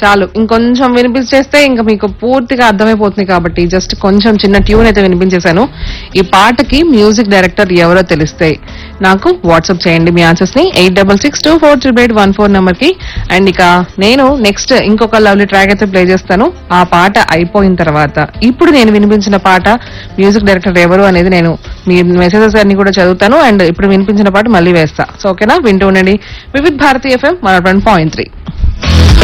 చాలు, ఇంకొంచెం వినిపించేస్తే ఇంకా మీకు పూర్తిగా అర్థమైపోతుంది కాబట్టి జస్ట్ కొంచెం చిన్న ట్యూన్ అయితే వినిపించేశాను. ఈ పాటకి మ్యూజిక్ డైరెక్టర్ ఎవరో తెలిస్తే నాకు వాట్సాప్ చేయండి మీ ఆన్సర్స్ ని 86624381 నెంబర్ కి. అండ్ ఇక నేను నెక్స్ట్ ఇంకొక లవ్లీ ట్రాక్ అయితే ప్లే చేస్తాను. ఆ పాట అయిపోయిన తర్వాత ఇప్పుడు నేను వినిపించిన పాట మ్యూజిక్ డైరెక్టర్ ఎవరు అనేది నేను మీ మెసేజెస్ అన్ని కూడా చదువుతాను. అండ్ ఇప్పుడు వినిపించిన పాట మళ్ళీ వేస్తా. సో ఓకేనా, వింటూ ఉండండి వివిధ్ భారతి FM 101.3.